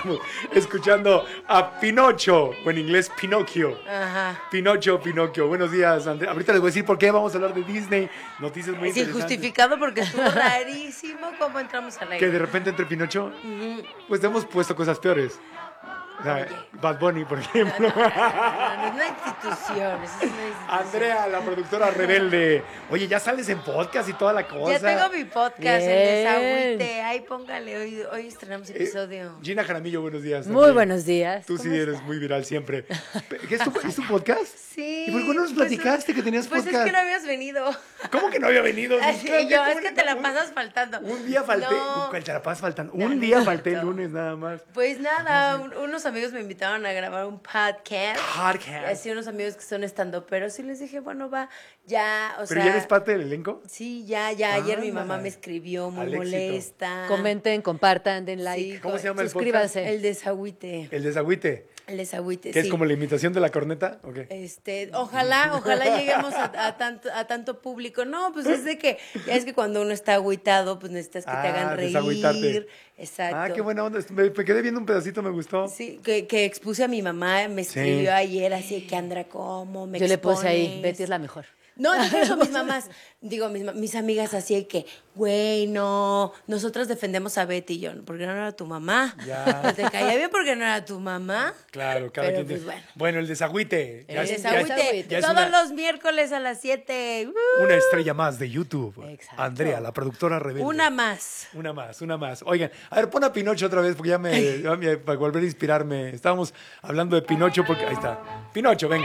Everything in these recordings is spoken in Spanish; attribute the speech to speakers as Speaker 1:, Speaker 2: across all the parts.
Speaker 1: Estamos escuchando a Pinocho, o en inglés Pinocchio.
Speaker 2: Ajá.
Speaker 1: Pinocho. Buenos días, Andrea. Ahorita les voy a decir por qué vamos a hablar de Disney. Noticias muy
Speaker 2: Es
Speaker 1: interesantes.
Speaker 2: injustificado porque estuvo rarísimo cómo entramos al
Speaker 1: Que
Speaker 2: aire.
Speaker 1: de repente entre Pinocho, pues te hemos puesto cosas peores. O sea,
Speaker 2: Oye.
Speaker 1: Bad Bunny, por ejemplo.
Speaker 2: No, es una institución. Eso es una institución.
Speaker 1: Andrea, la productora rebelde. Oye, ya sales en podcast y toda la cosa.
Speaker 2: Ya tengo mi podcast,
Speaker 3: Bien.
Speaker 2: el Desagüite. Ahí póngale, hoy estrenamos episodio.
Speaker 1: Gina Jaramillo, buenos días.
Speaker 3: Muy
Speaker 1: también.
Speaker 3: buenos días.
Speaker 1: Tú sí
Speaker 3: ¿Cómo
Speaker 1: eres
Speaker 3: está?
Speaker 1: muy viral siempre. ¿Qué es tu podcast?
Speaker 2: Sí.
Speaker 1: ¿Y por qué no nos platicaste que tenías
Speaker 2: pues
Speaker 1: podcast?
Speaker 2: es que no habías venido.
Speaker 1: ¿Cómo que no había venido?
Speaker 2: Así,
Speaker 1: Claro
Speaker 2: yo, es
Speaker 1: ¿cómo
Speaker 2: que
Speaker 1: no?
Speaker 2: te la pasas faltando.
Speaker 1: Un día falté.
Speaker 2: No.
Speaker 1: ¿Cuál te la pasas faltando?
Speaker 2: No,
Speaker 1: Un
Speaker 2: no
Speaker 1: día
Speaker 2: es
Speaker 1: falté el
Speaker 2: cierto.
Speaker 1: lunes nada más.
Speaker 2: Pues nada, unos amigos me invitaron a grabar un podcast.
Speaker 1: Podcast.
Speaker 2: Así unos amigos que son estando, pero sí les dije, bueno, va, ya, o
Speaker 1: ¿Pero
Speaker 2: sea.
Speaker 1: ya eres parte del elenco?
Speaker 2: Sí, ya, ayer mi mamá
Speaker 1: Ándale.
Speaker 2: me escribió muy
Speaker 1: Al éxito.
Speaker 2: molesta.
Speaker 3: Comenten, compartan, den like.
Speaker 2: Sí,
Speaker 1: ¿Cómo se llama el
Speaker 3: Suscríbanse.
Speaker 2: El desagüite.
Speaker 1: El desagüite.
Speaker 2: El desagüite,
Speaker 1: ¿Que
Speaker 2: sí.
Speaker 1: es como la imitación de la corneta? ¿O qué?
Speaker 2: Ojalá lleguemos a tanto público. No, pues es de que, ya es que cuando uno está agüitado, pues necesitas que te hagan reír.
Speaker 1: desagüitarte.
Speaker 2: Exacto.
Speaker 1: Ah, qué buena onda. Me quedé viendo un pedacito, me gustó.
Speaker 2: Sí, que expuse a mi mamá, me escribió ayer así que Andra, ¿cómo me
Speaker 3: Yo le puse ahí,
Speaker 2: expones?
Speaker 3: Betty es la mejor.
Speaker 2: No, dije eso, mis mamás, mis amigas así de que, güey, no, nosotras defendemos a Betty y yo, porque no era tu mamá.
Speaker 1: Ya.
Speaker 2: No te caía bien porque no era tu mamá.
Speaker 1: Claro, cada
Speaker 2: Pero,
Speaker 1: quien
Speaker 2: pues,
Speaker 1: tiene-
Speaker 2: bueno.
Speaker 1: Bueno, el desagüite.
Speaker 2: El
Speaker 1: Ya es-
Speaker 2: desagüite,
Speaker 1: ya es
Speaker 2: todos
Speaker 1: una-
Speaker 2: los miércoles a las 7.
Speaker 1: Una estrella más de YouTube.
Speaker 3: Exacto.
Speaker 1: Andrea, la productora rebelde.
Speaker 2: Una más.
Speaker 1: Una más. Oigan, a ver, pon a Pinocho otra vez porque para volver a inspirarme. Estábamos hablando de Pinocho porque... Ahí está. Pinocho, venga.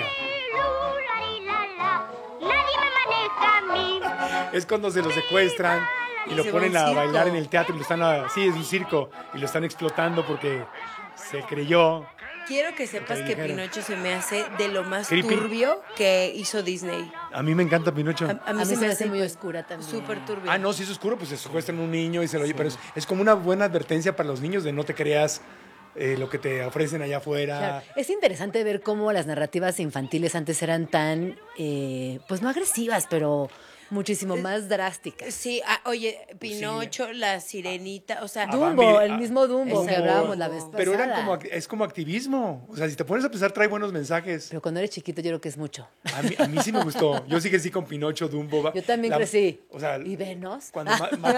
Speaker 4: Nadie me maneja a mí.
Speaker 1: Es cuando se lo secuestran y lo
Speaker 2: Se va a
Speaker 1: ponen
Speaker 2: un
Speaker 1: a
Speaker 2: circo.
Speaker 1: bailar en el teatro y lo están... Sí, es un circo. Y lo están explotando porque se creyó.
Speaker 2: Quiero que sepas que
Speaker 1: dijeron.
Speaker 2: Pinocho se me hace de lo más
Speaker 1: Creepy.
Speaker 2: turbio que hizo Disney.
Speaker 1: A mí me encanta Pinocho.
Speaker 2: A
Speaker 3: A mí se me hace muy oscura también.
Speaker 2: súper turbio.
Speaker 1: Ah, no, si es oscuro, pues se secuestran un niño y se lo llevan. Pero es como una buena advertencia para los niños de no te creas lo que te ofrecen allá afuera.
Speaker 3: Claro. Es interesante ver cómo las narrativas infantiles antes eran tan, pues no agresivas, pero muchísimo más drásticas.
Speaker 2: Sí, oye, Pinocho, la sirenita, o sea,
Speaker 1: Ah,
Speaker 3: Dumbo,
Speaker 1: Bambi,
Speaker 3: el mismo Dumbo que
Speaker 2: Exacto.
Speaker 3: hablábamos la vez pasada.
Speaker 1: Pero es como activismo. O sea, si te pones a pensar, trae buenos mensajes.
Speaker 3: Pero cuando eres chiquito yo creo que es mucho.
Speaker 1: A mí sí me gustó. Yo sí que sí con Pinocho, Dumbo.
Speaker 3: Yo también crecí.
Speaker 1: O sea,
Speaker 3: ¿Y Venos?
Speaker 1: cuando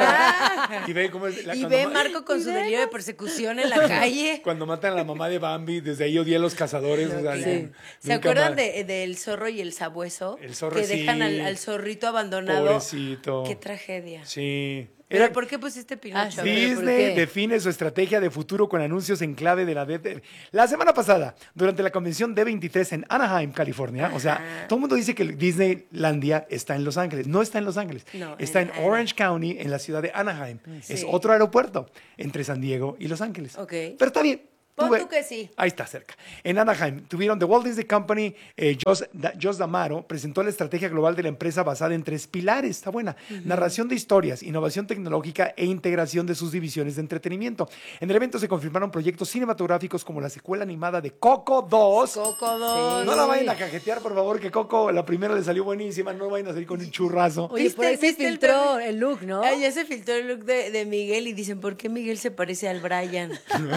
Speaker 1: matan, y ve cómo es
Speaker 2: y
Speaker 1: cuando
Speaker 2: ve
Speaker 1: ma-
Speaker 2: Marco con su delirio de persecución en la calle.
Speaker 1: cuando matan a la mamá de Bambi, desde ahí odié a los cazadores. O sea,
Speaker 3: Sí.
Speaker 2: ¿Se
Speaker 1: nunca
Speaker 2: acuerdan
Speaker 1: más.
Speaker 2: del zorro y el sabueso?
Speaker 1: El zorro,
Speaker 2: que
Speaker 1: sí.
Speaker 2: dejan al zorrito abandonado.
Speaker 1: Pobrecito.
Speaker 2: Qué tragedia.
Speaker 1: Sí.
Speaker 2: ¿Pero
Speaker 1: Era-
Speaker 2: por qué pusiste Pinocho?
Speaker 3: Ah, sí. ¿por
Speaker 1: Disney
Speaker 3: qué?
Speaker 1: define su estrategia de futuro con anuncios en clave de la D. La semana pasada, durante la convención D23 en Anaheim, California, o sea, todo el mundo dice que Disneylandia está en Los Ángeles. No está en Los Ángeles.
Speaker 2: No,
Speaker 1: está en
Speaker 2: en
Speaker 1: Orange County, en la ciudad de Anaheim.
Speaker 2: Sí.
Speaker 1: Es otro aeropuerto entre San Diego y Los Ángeles.
Speaker 2: Ok.
Speaker 1: Pero está bien.
Speaker 2: Pon tú que sí.
Speaker 1: Ahí está cerca. En Anaheim tuvieron The Walt Disney Company, Josh D'Amaro presentó la estrategia global de la empresa basada en 3 pilares. Está buena. Narración de historias, innovación tecnológica e integración de sus divisiones de entretenimiento. En el evento se confirmaron proyectos cinematográficos como la secuela animada de Coco 2.
Speaker 2: Coco 2.
Speaker 1: No la vayan a cajetear, por favor, que Coco, la primera le salió buenísima. No vayan a salir con un churrazo.
Speaker 3: Oye, por ahí se
Speaker 2: ¿Viste el
Speaker 3: filtró
Speaker 2: meme?
Speaker 3: el look, ¿no?
Speaker 2: Ya se filtró el look de Miguel y dicen, ¿por qué Miguel se parece al Brian?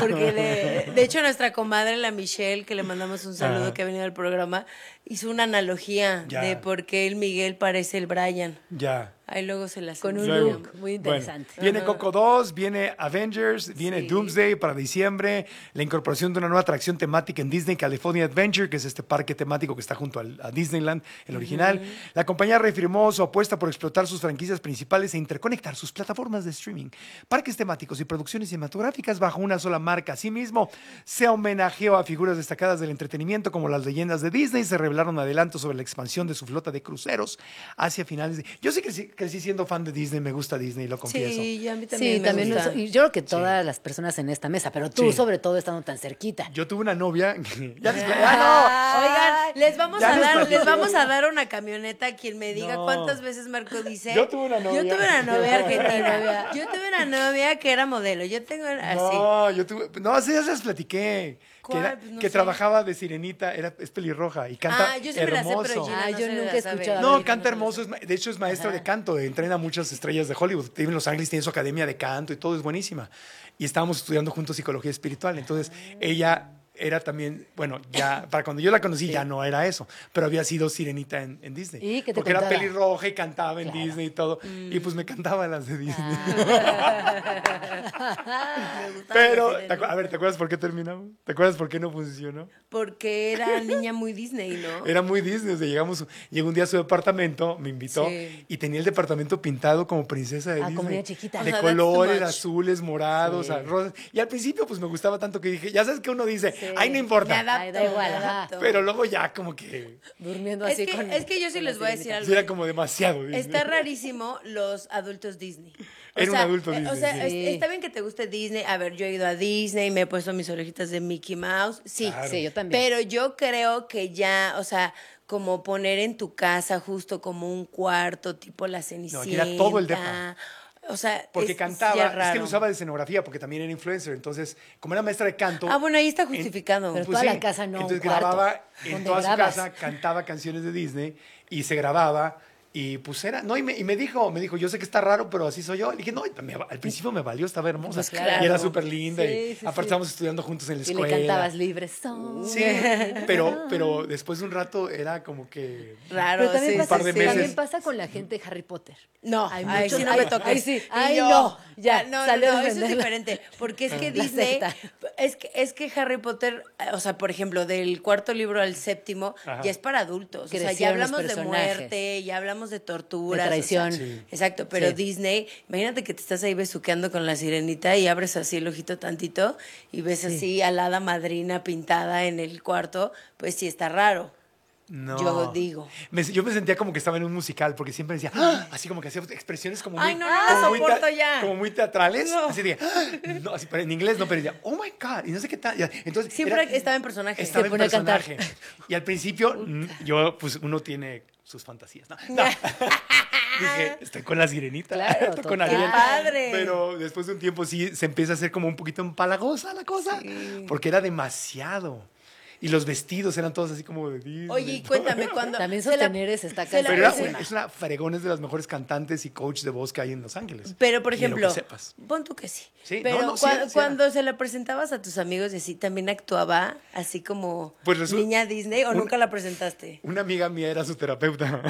Speaker 2: Porque de hecho nuestra comadre, la Michelle, que le mandamos un saludo,
Speaker 1: Ajá.
Speaker 2: que ha venido al programa, hizo una analogía
Speaker 1: Ya.
Speaker 2: de por qué el Miguel parece el Brian.
Speaker 1: Ya.
Speaker 2: Ahí luego se las
Speaker 3: Con un
Speaker 2: enseñamos.
Speaker 3: look muy interesante.
Speaker 1: Bueno, viene Coco 2, viene Avengers, viene
Speaker 2: Sí.
Speaker 1: Doomsday para diciembre, la incorporación de una nueva atracción temática en Disney California Adventure, que es este parque temático que está junto a Disneyland, el original. La compañía reafirmó su apuesta por explotar sus franquicias principales e interconectar sus plataformas de streaming, parques temáticos y producciones cinematográficas bajo una sola marca. Asimismo, se homenajeó a figuras destacadas del entretenimiento como las leyendas de Disney, se revelaron adelantos sobre la expansión de su flota de cruceros hacia finales de... Yo sí crecí siendo fan de Disney, me gusta Disney, lo confieso.
Speaker 2: Sí, y a mí también
Speaker 3: Sí,
Speaker 2: me
Speaker 3: también.
Speaker 2: gusta.
Speaker 3: Y yo creo que todas las personas en esta mesa, pero tú
Speaker 1: Sí.
Speaker 3: sobre todo estando tan cerquita.
Speaker 1: Yo tuve una novia... ya les-
Speaker 2: Oigan, les vamos
Speaker 1: Ya
Speaker 2: a
Speaker 1: les
Speaker 2: dar,
Speaker 1: platiqué.
Speaker 2: les vamos a dar una camioneta a quien me diga
Speaker 1: No.
Speaker 2: cuántas veces Marco dice.
Speaker 1: Yo tuve una novia.
Speaker 2: Yo tuve una novia argentina. Yo tuve una novia que era modelo. Yo tengo así.
Speaker 1: No, yo tuve... No, sí, ya se las platiqué. Que,
Speaker 2: ¿Cuál? Pues no
Speaker 1: que
Speaker 2: sé.
Speaker 1: trabajaba de sirenita, es pelirroja y canta
Speaker 2: Yo sí me la sé,
Speaker 1: hermoso.
Speaker 2: pero Gina
Speaker 3: Ah,
Speaker 2: no
Speaker 3: yo
Speaker 2: se
Speaker 3: nunca
Speaker 2: la
Speaker 3: he
Speaker 2: sabe.
Speaker 3: escuchado.
Speaker 1: No,
Speaker 3: Ay,
Speaker 1: canta
Speaker 3: no,
Speaker 1: hermoso, de hecho es maestro de canto. canto, entrena a muchas estrellas de Hollywood. Vive en Los Ángeles, tiene su academia de canto y todo, es buenísima. Y estábamos estudiando juntos psicología espiritual. Entonces, ella era también, bueno, ya para cuando yo la conocí ya no era eso, pero había sido sirenita en Disney.
Speaker 3: ¿Y qué te
Speaker 1: porque era
Speaker 3: contaba?
Speaker 1: pelirroja y cantaba en Disney y todo. Y pues me cantaba las de Disney. Pero, a ver, ¿te acuerdas por qué terminamos? ¿Te acuerdas por qué no funcionó?
Speaker 2: Porque era niña muy Disney, ¿no?
Speaker 1: Era muy Disney. O sea, llegó un día a su departamento, me invitó
Speaker 2: Sí.
Speaker 1: y tenía el departamento pintado como princesa de Disney.
Speaker 3: como niña chiquita.
Speaker 1: De
Speaker 2: O sea, that's too
Speaker 1: colores,
Speaker 2: much.
Speaker 1: azules, morados, rosas. Y al principio pues me gustaba tanto que dije, ya sabes que uno dice, ay, no
Speaker 2: Me
Speaker 1: importa.
Speaker 2: adapto,
Speaker 3: Ay, da igual,
Speaker 2: me
Speaker 3: ajá.
Speaker 2: adapto.
Speaker 1: Pero luego ya como que
Speaker 3: Durmiendo
Speaker 2: Es
Speaker 3: así con...
Speaker 2: que, es que yo sí
Speaker 3: con
Speaker 2: les
Speaker 3: la
Speaker 2: voy a decir
Speaker 3: sirenita.
Speaker 2: algo.
Speaker 1: sí era como demasiado Disney.
Speaker 2: Está rarísimo los adultos Disney.
Speaker 1: Era un adulto
Speaker 2: O
Speaker 1: Disney,
Speaker 2: sea,
Speaker 1: sí.
Speaker 2: está bien que te guste Disney. A ver, yo he ido a Disney, me he puesto mis orejitas de Mickey Mouse. Sí,
Speaker 1: Claro.
Speaker 3: Sí, yo también.
Speaker 2: pero yo creo que ya, o sea, como poner en tu casa justo como un cuarto, tipo la Cenicienta.
Speaker 1: aquí era todo el depa.
Speaker 2: O sea,
Speaker 1: Porque
Speaker 2: ya
Speaker 1: cantaba, es que
Speaker 2: raro.
Speaker 1: lo usaba de escenografía, porque también era influencer. Entonces, como era maestra de canto.
Speaker 2: Ah, bueno, ahí está justificado.
Speaker 3: Pero toda la casa no,
Speaker 1: Entonces
Speaker 3: un cuarto.
Speaker 1: grababa en
Speaker 3: ¿Dónde
Speaker 1: toda su
Speaker 3: grabas?
Speaker 1: casa, cantaba canciones de Disney y se grababa. Y pues era, no, y me dijo, yo sé que está raro, pero así soy yo. Le dije, no, al principio me valió, estaba hermosa.
Speaker 2: Pues claro.
Speaker 1: Y era súper linda.
Speaker 3: Sí,
Speaker 1: y
Speaker 3: sí,
Speaker 1: aparte
Speaker 3: sí.
Speaker 1: estábamos estudiando juntos en la
Speaker 3: Y
Speaker 1: escuela.
Speaker 3: le cantabas libre. Son.
Speaker 1: Sí, pero después de un rato era como que...
Speaker 2: Raro,
Speaker 3: Pero también,
Speaker 2: sí,
Speaker 1: un par
Speaker 3: pasa,
Speaker 1: de
Speaker 2: sí.
Speaker 1: meses.
Speaker 3: también pasa con la gente de Harry Potter.
Speaker 2: No,
Speaker 3: Hay
Speaker 2: ay,
Speaker 3: muchos-
Speaker 2: sí no me
Speaker 3: ay,
Speaker 2: toques.
Speaker 3: ay, sí,
Speaker 2: Y
Speaker 3: ay,
Speaker 2: yo,
Speaker 3: no, ya,
Speaker 2: no,
Speaker 3: salió a
Speaker 2: eso es
Speaker 3: defenderla.
Speaker 2: diferente, porque es que
Speaker 3: La
Speaker 2: Disney,
Speaker 3: secta.
Speaker 2: es que Harry Potter, o sea, por ejemplo, del cuarto libro al séptimo,
Speaker 1: Ajá.
Speaker 2: ya es para adultos, o sea, ya
Speaker 3: Crecieron los
Speaker 2: hablamos de
Speaker 3: personajes.
Speaker 2: muerte, ya hablamos de torturas,
Speaker 3: De traición.
Speaker 2: o sea,
Speaker 1: Sí.
Speaker 2: exacto, pero
Speaker 3: Sí.
Speaker 2: Disney, imagínate que te estás ahí besuqueando con la sirenita y abres así el ojito tantito y ves así a la hada madrina pintada en el cuarto, pues sí está raro.
Speaker 1: No.
Speaker 2: Yo digo.
Speaker 1: Yo me sentía como que estaba en un musical, porque siempre decía, ¡ah! Así como que hacía expresiones como muy...
Speaker 2: Ay, no, no la
Speaker 1: como muy
Speaker 2: soporto ya.
Speaker 1: Como muy teatrales.
Speaker 2: No.
Speaker 1: Así de, ¡ah! No, así, pero en inglés no, pero decía, ¡oh, my God! Y no sé qué tal. Entonces,
Speaker 2: Siempre estaba en personaje.
Speaker 1: Estaba
Speaker 3: Se
Speaker 1: en
Speaker 3: pone a cantar.
Speaker 1: personaje. Y al principio, pues uno tiene sus fantasías, ¿no? No. Dije, estoy con la sirenita,
Speaker 3: Claro,
Speaker 1: estoy con
Speaker 3: total.
Speaker 1: Ariel.
Speaker 2: ¡Qué padre!
Speaker 1: Pero después de un tiempo sí se empieza a hacer como un poquito empalagosa la cosa, porque era demasiado. Y los vestidos eran todos así como de Disney.
Speaker 2: Oye, y cuéntame, cuando...
Speaker 3: También
Speaker 2: se la-
Speaker 3: sostener ese está
Speaker 2: se la-
Speaker 1: Pero
Speaker 3: cansado.
Speaker 1: es una fregón, es de las mejores cantantes y coach de voz que hay en Los Ángeles.
Speaker 2: Pero, por
Speaker 1: Quiero
Speaker 2: ejemplo,
Speaker 1: que sepas.
Speaker 2: pon tú que sí.
Speaker 1: Sí,
Speaker 2: Pero
Speaker 1: no, sí era, sí
Speaker 2: cuando se la presentabas a tus amigos y así, ¿también actuaba así como
Speaker 1: Pues
Speaker 2: niña Disney o nunca la presentaste?
Speaker 1: Una amiga mía era su terapeuta.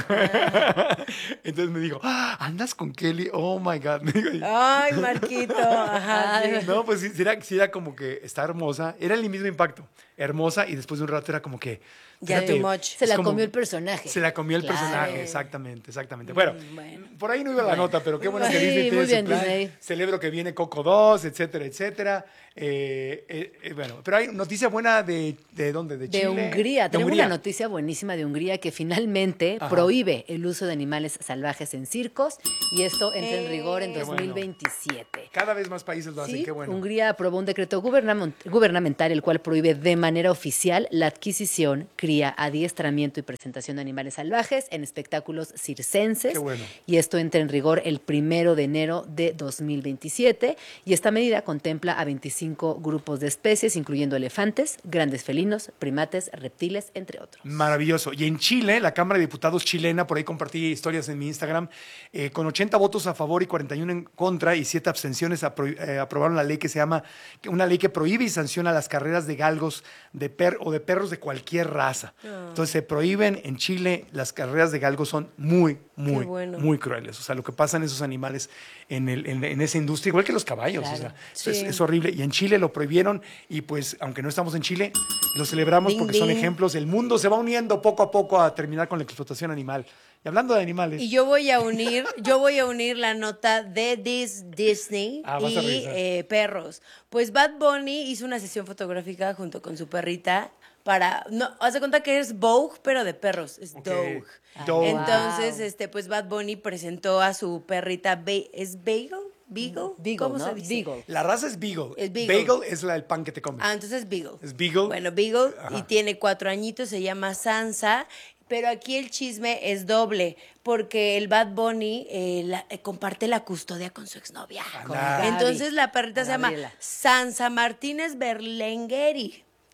Speaker 1: Entonces me dijo, ¿andas con Kelly? Oh, my God. Me dijo,
Speaker 2: Ay, Marquito. Ajá, sí.
Speaker 1: no, pues sí era como que está hermosa. Era el mismo impacto. Hermosa y después de un rato era como que...
Speaker 2: Ya
Speaker 1: fíjate,
Speaker 2: too much.
Speaker 3: Se
Speaker 1: es
Speaker 3: la
Speaker 1: como-
Speaker 3: comió el personaje.
Speaker 1: Se la comió el
Speaker 3: Claro.
Speaker 1: personaje, exactamente. Bueno,
Speaker 2: bueno.
Speaker 1: por ahí no iba la nota, pero qué bueno que
Speaker 3: Sí,
Speaker 1: Disney tiene
Speaker 3: muy
Speaker 1: su
Speaker 3: bien,
Speaker 1: plan.
Speaker 3: Disney.
Speaker 1: Celebro que viene Coco 2, etcétera, etcétera. Bueno, pero hay noticia buena ¿de dónde? De Chile.
Speaker 3: De Hungría.
Speaker 1: De
Speaker 3: Tenemos
Speaker 1: Hungría.
Speaker 3: una noticia buenísima de Hungría que finalmente
Speaker 1: Ajá.
Speaker 3: prohíbe el uso de animales salvajes en circos y esto entra en rigor en
Speaker 2: Qué
Speaker 1: bueno.
Speaker 3: 2027.
Speaker 1: Cada vez más países lo hacen,
Speaker 3: Sí,
Speaker 1: qué bueno.
Speaker 3: Hungría aprobó un decreto gubernamental el cual prohíbe de manera oficial la adquisición, cría, adiestramiento y presentación de animales salvajes en espectáculos circenses.
Speaker 1: Qué bueno.
Speaker 3: Y esto entra en rigor el 1 de enero de 2027. Y esta medida contempla a 25 grupos de especies, incluyendo elefantes, grandes felinos, primates, reptiles, entre otros.
Speaker 1: Maravilloso. Y en Chile, la Cámara de Diputados chilena, por ahí compartí historias en mi Instagram, con 80 votos a favor y 41 en contra y 7 abstenciones, aprobaron la ley que se llama, una ley que prohíbe y sanciona las carreras de galgos o de perros de cualquier raza. Entonces se prohíben en Chile, las carreras de galgos son muy
Speaker 2: bueno.
Speaker 1: muy crueles. O sea, lo que pasa en esos animales en esa industria, igual que los caballos.
Speaker 3: Claro.
Speaker 1: O sea,
Speaker 2: Sí.
Speaker 1: es horrible. Y en Chile lo prohibieron y pues, aunque no estamos en Chile, lo celebramos
Speaker 2: Ding,
Speaker 1: porque son
Speaker 2: ding.
Speaker 1: ejemplos. El mundo se va uniendo poco a poco a terminar con la explotación animal. Y hablando de animales,
Speaker 2: Y yo voy a unir la nota de Disney
Speaker 1: Ah, vas a
Speaker 2: y
Speaker 1: revisar.
Speaker 2: perros. Pues Bad Bunny hizo una sesión fotográfica junto con su perrita para, no, haz de cuenta que es Vogue, pero de perros, es
Speaker 1: Ok.
Speaker 2: Dogue.
Speaker 1: Dogue.
Speaker 2: Entonces, pues Bad Bunny presentó a su perrita, ¿es Bagel? ¿Beagle?
Speaker 3: Beagle,
Speaker 2: ¿Cómo
Speaker 3: ¿no?
Speaker 2: se dice?
Speaker 3: Beagle.
Speaker 1: la raza es Beagle.
Speaker 2: Es Beagle.
Speaker 1: Bagel es el pan que te comes.
Speaker 2: Ah, entonces Beagle.
Speaker 1: Es Beagle.
Speaker 2: Bueno, Beagle,
Speaker 1: Ajá.
Speaker 2: y tiene 4 añitos, se llama Sansa, pero aquí el chisme es doble, porque el Bad Bunny comparte la custodia con su exnovia.
Speaker 1: Anda.
Speaker 2: Entonces la perrita
Speaker 3: Con
Speaker 2: se llama
Speaker 3: Gabriela.
Speaker 2: Sansa Martínez Berlengueri.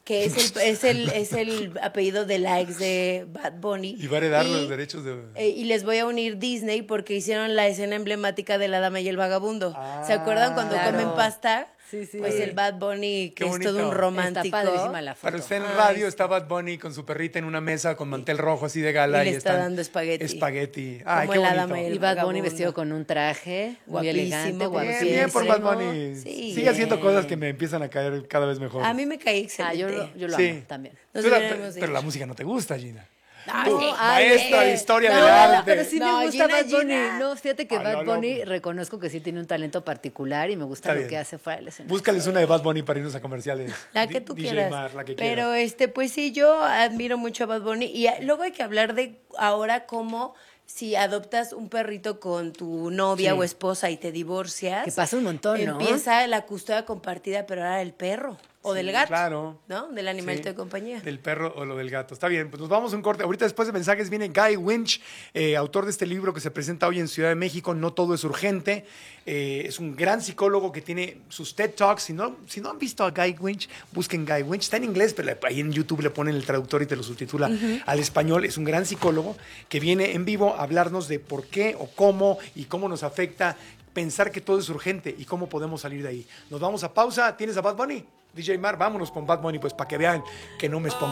Speaker 2: que es el apellido de la ex de Bad Bunny.
Speaker 1: Y va a heredar
Speaker 2: Y,
Speaker 1: los derechos de...
Speaker 2: y les voy a unir Disney porque hicieron la escena emblemática de La Dama y el Vagabundo. ¿Se acuerdan cuando
Speaker 3: claro.
Speaker 2: comen pasta?
Speaker 3: Sí, sí.
Speaker 2: Pues el Bad Bunny, que
Speaker 1: Qué
Speaker 2: es todo
Speaker 1: bonito.
Speaker 2: un romántico.
Speaker 3: Está padrísima la foto.
Speaker 1: Para usted en el radio está Bad Bunny con su perrita en una mesa con mantel rojo así de gala.
Speaker 2: Y le está
Speaker 1: están-
Speaker 2: dando espagueti.
Speaker 1: Espagueti. Ay,
Speaker 2: Como
Speaker 1: qué
Speaker 2: en La
Speaker 1: bonito.
Speaker 2: Dama y el
Speaker 3: Y Bad Bunny
Speaker 2: Vagabundo.
Speaker 3: vestido con un traje muy
Speaker 2: Guapísimo,
Speaker 3: elegante,
Speaker 2: bien,
Speaker 3: guapísimo.
Speaker 1: Bien por Bad Bunny.
Speaker 2: Sí.
Speaker 1: Sigue haciendo
Speaker 3: Bien.
Speaker 1: cosas que me empiezan a caer cada vez mejor.
Speaker 2: A mí me caí
Speaker 3: Ah,
Speaker 2: excelente.
Speaker 3: yo lo
Speaker 1: Sí.
Speaker 3: amo también.
Speaker 2: Nos
Speaker 1: Tú la-
Speaker 2: hubiéramos
Speaker 1: pero
Speaker 2: dicho.
Speaker 1: la música no te gusta, Gina.
Speaker 2: Ah,
Speaker 1: Tú,
Speaker 2: sí.
Speaker 1: maestra de historia del
Speaker 3: No,
Speaker 1: arte.
Speaker 3: pero sí
Speaker 2: No,
Speaker 3: me gusta
Speaker 2: Gina,
Speaker 3: Bad Bunny.
Speaker 2: Gina.
Speaker 3: No, fíjate que
Speaker 1: Ay,
Speaker 3: Bad
Speaker 1: no,
Speaker 3: Bunny
Speaker 1: no.
Speaker 3: reconozco que sí tiene un talento particular y me gusta
Speaker 1: Está
Speaker 3: lo
Speaker 1: bien.
Speaker 3: que hace fuera del escenario.
Speaker 1: Búscales una de Bad Bunny para irnos a comerciales.
Speaker 2: La que tú
Speaker 1: DJ
Speaker 2: quieras.
Speaker 1: Mar, la que
Speaker 2: Pero
Speaker 1: quieras.
Speaker 2: pues sí, yo admiro mucho a Bad Bunny. Y luego hay que hablar de ahora cómo si adoptas un perrito con tu novia
Speaker 1: Sí.
Speaker 2: o esposa y te divorcias.
Speaker 3: Que pasa un montón, ¿no?
Speaker 2: Empieza la custodia compartida, pero ahora del perro. O del gato.
Speaker 1: Claro.
Speaker 2: ¿No? Del animalito
Speaker 1: Sí.
Speaker 2: de compañía.
Speaker 1: Del perro o lo del gato. Está bien, pues nos vamos a un corte. Ahorita después de mensajes viene Guy Winch, autor de este libro que se presenta hoy en Ciudad de México, No todo es urgente. Es un gran psicólogo que tiene sus TED Talks. Si no han visto a Guy Winch, busquen Guy Winch. Está en inglés, pero ahí en YouTube le ponen el traductor y te lo subtitula al español. Es un gran psicólogo que viene en vivo a hablarnos de por qué o cómo y cómo nos afecta pensar que todo es urgente y cómo podemos salir de ahí. Nos vamos a pausa. ¿Tienes a Bad Bunny? DJ Mar, vámonos con Bad Bunny, pues para que vean que no me esponjo.